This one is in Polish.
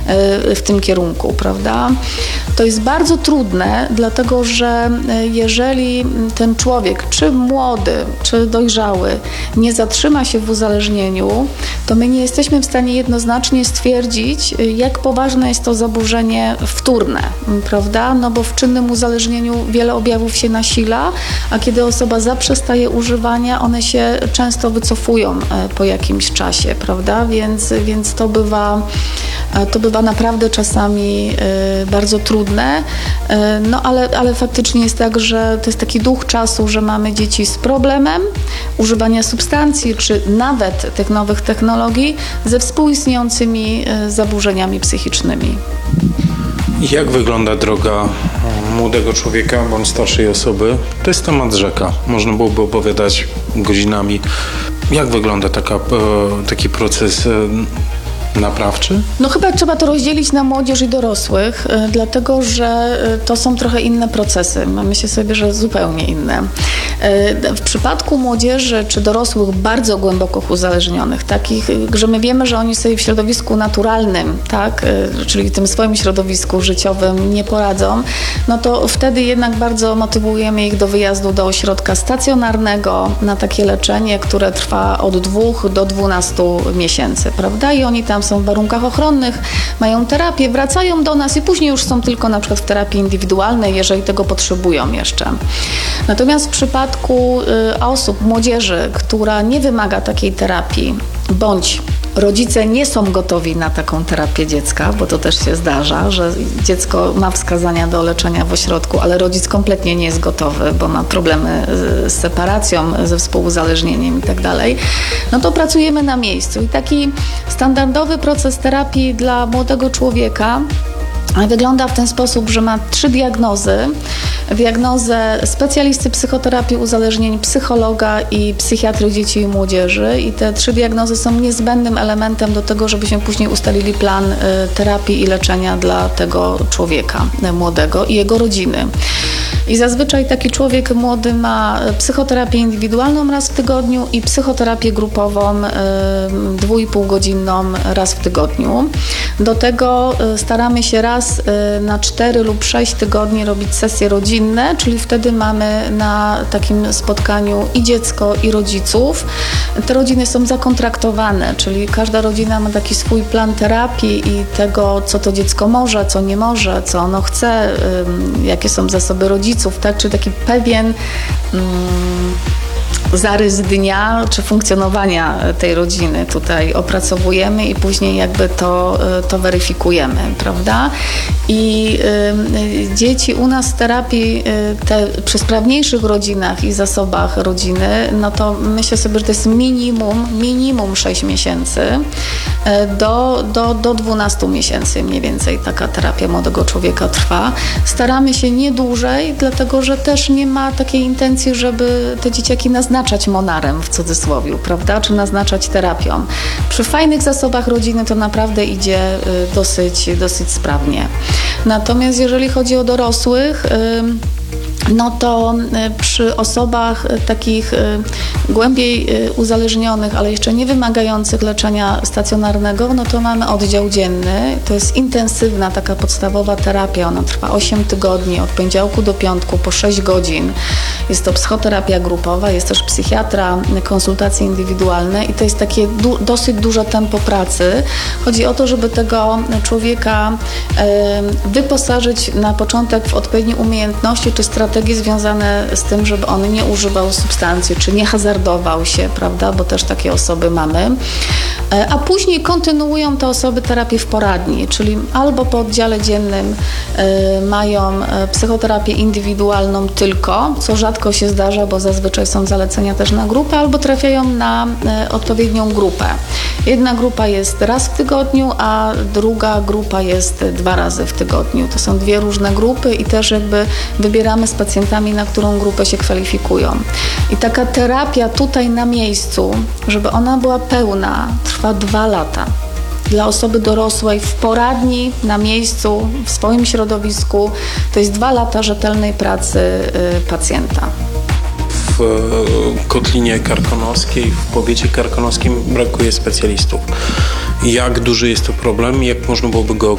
w tym kierunku, prawda? To jest bardzo trudne, dlatego że jeżeli ten człowiek, czy młody, czy dojrzały, nie zatrzyma się w uzależnieniu, to my nie jesteśmy w stanie jednoznacznie stwierdzić, jak poważne jest to zaburzenie wtórne, prawda? No bo w czynnym uzależnieniu wiele objawów się nasila, a kiedy osoba zaprzestaje używania, one się często wycofują po jakimś czasie, prawda? Więc to bywa naprawdę czasami bardzo trudne, no ale faktycznie jest tak, że to jest taki duch czasu, że mamy dzieci z problemem używania substancji, czy nawet tych nowych technologii ze współistniejącymi zaburzeniami psychicznymi. Jak wygląda droga młodego człowieka bądź starszej osoby? To jest temat rzeka. Można byłoby opowiadać godzinami. Jak wygląda taki proces naprawczy? No chyba trzeba to rozdzielić na młodzież i dorosłych, dlatego że to są trochę inne procesy. Myślę sobie, że zupełnie inne. W przypadku młodzieży czy dorosłych bardzo głęboko uzależnionych, takich, że my wiemy, że oni sobie w środowisku naturalnym, tak, czyli w tym swoim środowisku życiowym nie poradzą, no to wtedy jednak bardzo motywujemy ich do wyjazdu do ośrodka stacjonarnego na takie leczenie, które trwa od 2 do 12 miesięcy, prawda? I oni tam są w warunkach ochronnych, mają terapię, wracają do nas i później już są tylko na przykład w terapii indywidualnej, jeżeli tego potrzebują jeszcze. Natomiast w przypadku osób, młodzieży, która nie wymaga takiej terapii, bądź rodzice nie są gotowi na taką terapię dziecka, bo to też się zdarza, że dziecko ma wskazania do leczenia w ośrodku, ale rodzic kompletnie nie jest gotowy, bo ma problemy z separacją, ze współuzależnieniem i tak dalej, no to pracujemy na miejscu. I taki standardowy proces terapii dla młodego człowieka wygląda w ten sposób, że ma 3 diagnozy. Diagnozę specjalisty psychoterapii uzależnień, psychologa i psychiatry dzieci i młodzieży. I te 3 diagnozy są niezbędnym elementem do tego, żebyśmy później ustalili plan terapii i leczenia dla tego człowieka młodego i jego rodziny. I zazwyczaj taki człowiek młody ma psychoterapię indywidualną raz w tygodniu i psychoterapię grupową 2,5-godzinną raz w tygodniu. Do tego staramy się raz na 4 lub 6 tygodni robić sesje rodzinne, czyli wtedy mamy na takim spotkaniu i dziecko, i rodziców. Te rodziny są zakontraktowane, czyli każda rodzina ma taki swój plan terapii i tego, co to dziecko może, co nie może, co ono chce, jakie są zasoby rodziców, tak? Czy taki pewien zarys dnia czy funkcjonowania tej rodziny tutaj opracowujemy i później jakby to weryfikujemy, prawda? I dzieci u nas w terapii przy sprawniejszych rodzinach i zasobach rodziny, no to myślę sobie, że to jest minimum 6 miesięcy do 12 miesięcy mniej więcej taka terapia młodego człowieka trwa. Staramy się nie dłużej, dlatego że też nie ma takiej intencji, żeby te dzieciaki naznaczać monarem w cudzysłowie, prawda? Czy naznaczać terapią. Przy fajnych zasobach rodziny to naprawdę idzie dosyć sprawnie. Natomiast jeżeli chodzi o dorosłych, no to przy osobach takich głębiej uzależnionych, ale jeszcze nie wymagających leczenia stacjonarnego, no to mamy oddział dzienny. To jest intensywna, taka podstawowa terapia. Ona trwa 8 tygodni, od poniedziałku do piątku, po 6 godzin. Jest to psychoterapia grupowa, jest też psychiatra, konsultacje indywidualne i to jest takie dosyć duże tempo pracy. Chodzi o to, żeby tego człowieka wyposażyć na początek w odpowiednie umiejętności czy strategie związane z tym, żeby on nie używał substancji, czy nie hazardował się, prawda, bo też takie osoby mamy. A później kontynuują te osoby terapię w poradni, czyli albo po oddziale dziennym mają psychoterapię indywidualną tylko, co rzadko się zdarza, bo zazwyczaj są zalecenia też na grupę, albo trafiają na odpowiednią grupę. Jedna grupa jest raz w tygodniu, a druga grupa jest 2 razy w tygodniu. To są 2 różne grupy i też jakby wybieramy z pacjentami, na którą grupę się kwalifikują. I taka terapia tutaj na miejscu, żeby ona była pełna, trwa 2 lata. Dla osoby dorosłej w poradni, na miejscu, w swoim środowisku, to jest 2 lata rzetelnej pracy pacjenta. W Kotlinie Karkonoskiej, w powiecie karkonoskim brakuje specjalistów. Jak duży jest to problem? Jak można byłoby go